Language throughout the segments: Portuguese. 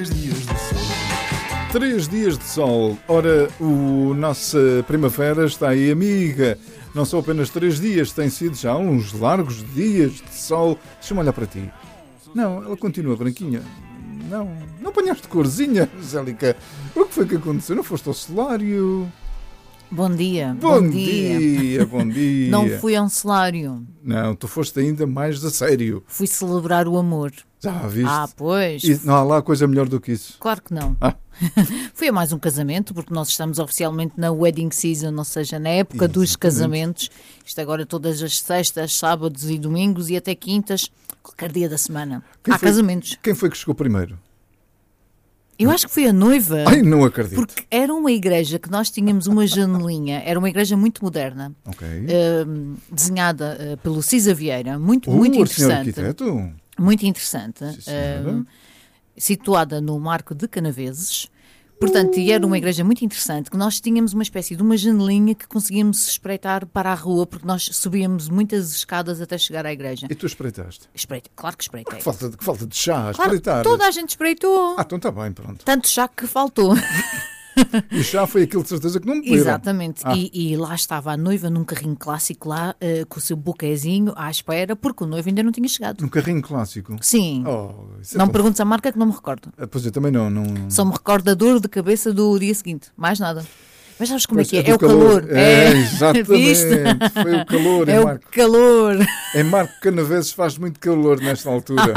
3 dias de sol. Ora, o nossa primavera está aí, amiga. Não são apenas 3 dias, tem sido já uns largos dias de sol. Deixa-me olhar para ti. Não, ela continua branquinha. Não apanhaste corzinha, Angélica. O que foi que aconteceu? Não foste ao solário? Bom dia. Bom dia. Não fui a um solário. Não, tu foste ainda mais a sério. Fui celebrar o amor. Já viste? Pois. E não há lá coisa melhor do que isso. Claro que não. Fui a mais um casamento, porque nós estamos oficialmente na wedding season, ou seja, na época dos casamentos. Isto agora todas as sextas, sábados e domingos e até quintas, qualquer dia da semana. Há casamentos. Quem foi que chegou primeiro? Eu acho que foi a noiva. Ai, não acredito. Porque era uma igreja que nós tínhamos uma janelinha, era uma igreja muito moderna, desenhada pelo Cisa Vieira, muito interessante. Senhor arquiteto? Muito interessante. Sim, situada no Marco de Canaveses. Portanto, e era uma igreja muito interessante, que nós tínhamos uma espécie de uma janelinha que conseguíamos espreitar para a rua, porque nós subíamos muitas escadas até chegar à igreja. E tu espreitaste? Claro que espreitei. Que falta de chá, claro, espreitar. Toda a gente espreitou. Então está bem, pronto. Tanto chá que faltou. E chá foi aquilo de certeza que não me beberam. Exatamente. E lá estava a noiva num carrinho clássico lá, com o seu buquezinho à espera, porque o noivo ainda não tinha chegado. Num carrinho clássico? Sim. Não me perguntes a marca que não me recordo. Pois eu também não. Só me recordo da dor de cabeça do dia seguinte. Mais nada. Mas sabes como pois é que é? É o calor. Exatamente. Foi o calor. É o calor. Em Marco Canaveses faz muito calor nesta altura.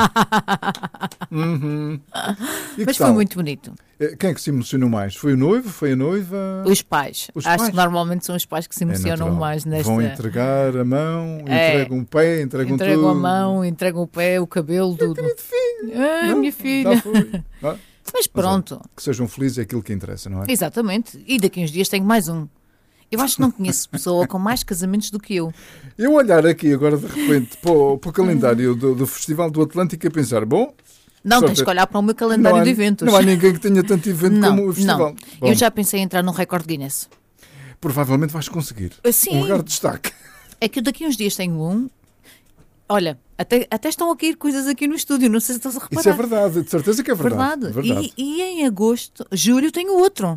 Mas foi muito bonito. Quem é que se emocionou mais? Foi o noivo? Foi a noiva? Os pais. Acho que normalmente são os pais que se emocionam mais nesta... Vão entregar a mão, entregam o pé, entregam tudo. Entregam a mão, entregam o pé, o cabelo, tudo. Minha filha. Mas pronto. Que sejam felizes é aquilo que interessa, não é? Exatamente. E daqui a uns dias tenho mais um. Eu acho que não conheço pessoa com mais casamentos do que eu. Eu olhar aqui agora de repente para o calendário do Festival do Atlântico e pensar, bom... Não, tens que olhar para o meu calendário de eventos. Não há ninguém que tenha tanto evento como o festival. Não. Eu já pensei em entrar num recorde Guinness. Provavelmente vais conseguir. Sim. Um lugar de destaque. É que eu daqui a uns dias tenho um... Olha, até estão a cair coisas aqui no estúdio, não sei se estás a reparar. Isso é verdade, de certeza que é verdade. E em agosto, julho, tenho outro.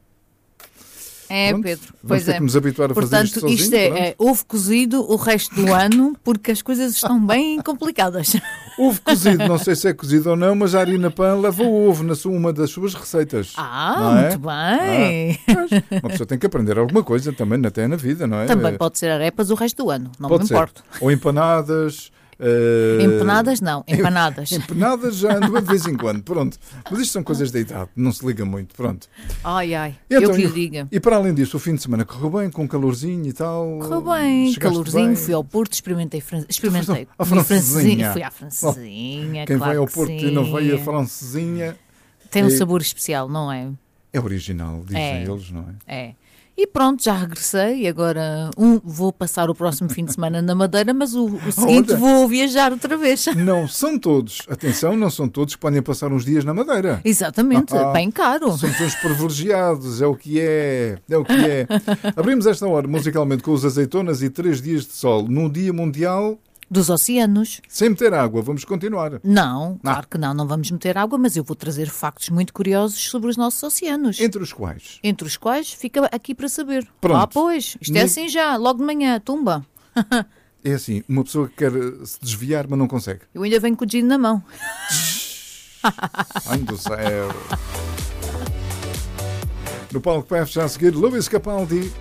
Pronto, Pedro. Vamos ter que nos habituar a fazer isto sozinho. Isto é ovo cozido o resto do ano, porque as coisas estão bem complicadas. Ovo cozido, não sei se é cozido ou não, mas a Arina Pan leva o ovo uma das suas receitas. Muito bem. Uma pessoa tem que aprender alguma coisa também, até na vida, não é? Também pode ser arepas o resto do ano, não me importo. Ou empanadas... Empanadas não, empanadas. Empanadas já ando de vez em quando, pronto. Mas isto são coisas da idade, não se liga muito, pronto. Então, eu que lhe diga. E para além disso, o fim de semana correu bem, com calorzinho e tal? Correu bem, calorzinho, bem. Fui ao Porto, experimentei a francesinha. Fui à francesinha, Quem claro vai ao Porto e não vai a francesinha... Tem um sabor especial, não é? É original, dizem eles, não é? É. E pronto, já regressei. Agora vou passar o próximo fim de semana na Madeira, mas o seguinte vou viajar outra vez. Não são todos, atenção, não são todos que podem passar uns dias na Madeira. Exatamente, bem caro. Somos uns privilegiados, é o que é. Abrimos esta hora musicalmente com os Azeitonas e 3 dias de sol num dia mundial... Dos oceanos. Sem meter água, vamos continuar. Não, claro que não vamos meter água, mas eu vou trazer factos muito curiosos sobre os nossos oceanos. Entre os quais? Entre os quais fica aqui para saber. Pronto. Pois, isto é assim já, logo de manhã, tumba. É assim, uma pessoa que quer se desviar, mas não consegue. Eu ainda venho com o gin na mão. Ai do céu. No palco PF já a seguir, Luís Capaldi.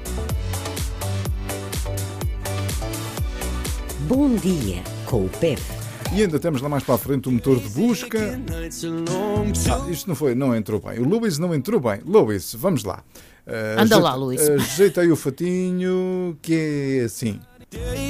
Bom dia com o PEP. E ainda temos lá mais para a frente o motor de busca. Isto não entrou bem. O Luís não entrou bem. Luís, vamos lá. Anda lá, Luís. Ajeitei o fatinho, que é assim.